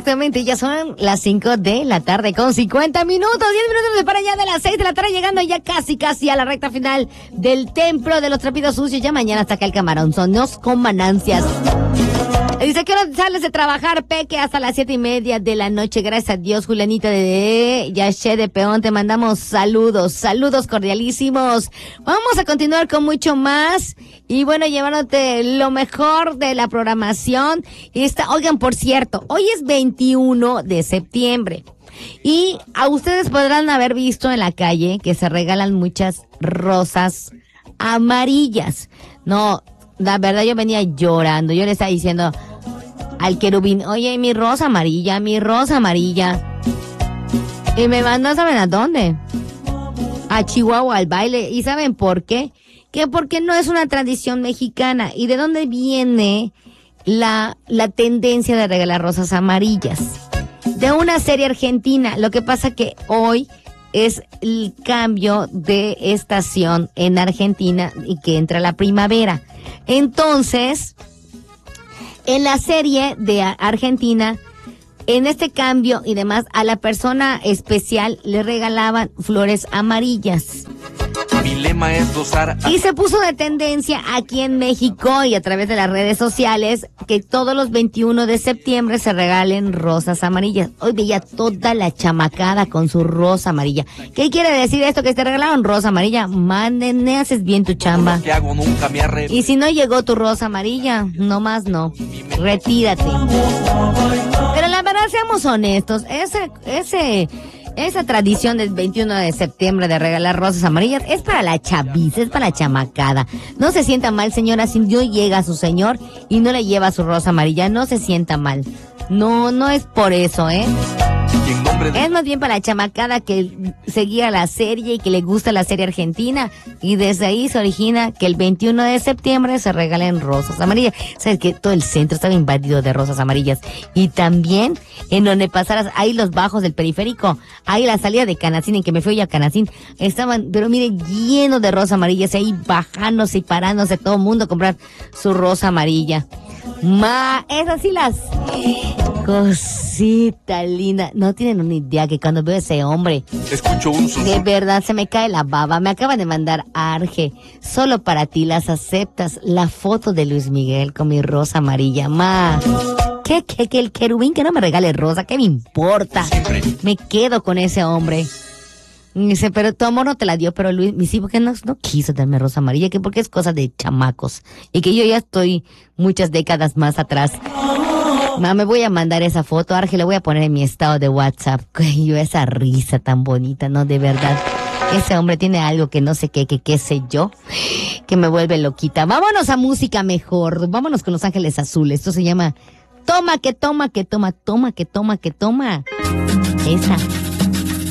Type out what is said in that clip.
Exactamente, ya son las 5 de la tarde con 50 minutos, 10 minutos de para allá de las 6 de la tarde, llegando ya casi a la recta final del templo de los trapitos sucios. Ya mañana hasta acá el camarón, sonos con manancias. Dice que ahora sales de trabajar, Peque, hasta las 7:30 de la noche. Gracias a Dios, Julianita de Yaché de Peón, te mandamos saludos cordialísimos. Vamos a continuar con mucho más y bueno, llevándote lo mejor de la programación. Oigan, por cierto, hoy es 21 de septiembre y a ustedes podrán haber visto en la calle que se regalan muchas rosas amarillas. No, la verdad yo venía llorando, yo le estaba diciendo al querubín, oye, mi rosa amarilla. Y me mandó, ¿saben a dónde? A Chihuahua al baile. ¿Y saben por qué? Que porque no es una tradición mexicana. ¿Y de dónde viene la tendencia de regalar rosas amarillas? De una serie argentina. Lo que pasa que hoy es el cambio de estación en Argentina y que entra la primavera. Entonces, en la serie de Argentina, en este cambio y demás, a la persona especial le regalaban flores amarillas. Mi lema es dosar. Y se puso de tendencia aquí en México y a través de las redes sociales que todos los 21 de septiembre se regalen rosas amarillas. Hoy veía toda la chamacada con su rosa amarilla. ¿Qué quiere decir esto? Que te regalaron rosa amarilla. Manden, haces bien tu chamba. Que hago nunca me y si no llegó tu rosa amarilla, nomás no. Retírate. Pero la verdad, seamos honestos, esa tradición del 21 de septiembre de regalar rosas amarillas es para la chaviza, es para la chamacada. No se sienta mal, señora, si no llega a su señor y no le lleva su rosa amarilla, no se sienta mal. No es por eso, ¿eh? Es más bien para la chamacada que seguía la serie y que le gusta la serie argentina. Y desde ahí se origina que el 21 de septiembre se regalen rosas amarillas. Sabes que todo el centro estaba invadido de rosas amarillas. Y también en donde pasaras, ahí los bajos del periférico, ahí la salida de Canacín, en que me fui yo a Canacín, estaban, pero miren, llenos de rosas amarillas. Ahí bajándose y parándose todo el mundo a comprar su rosa amarilla. Esas sí las cosita linda. No tienen una idea que cuando veo a ese hombre, escucho un susurro. De verdad se me cae la baba. Me acaban de mandar Arge, solo para ti las aceptas, la foto de Luis Miguel con mi rosa amarilla. Que el querubín que no me regale rosa, ¿qué me importa? Siempre. Me quedo con ese hombre. Dice, pero tu amor no te la dio, pero Luis, sí, porque no quiso darme rosa amarilla, que porque es cosa de chamacos, y que yo ya estoy muchas décadas más atrás. Me voy a mandar esa foto, Arge, la voy a poner en mi estado de WhatsApp. Yo, esa risa tan bonita, ¿no? De verdad, ese hombre tiene algo que no sé qué sé yo, que me vuelve loquita. Vámonos a música mejor, vámonos con Los Ángeles Azules. Esto se llama Toma, que toma, que toma, toma, que toma, que toma. Esa.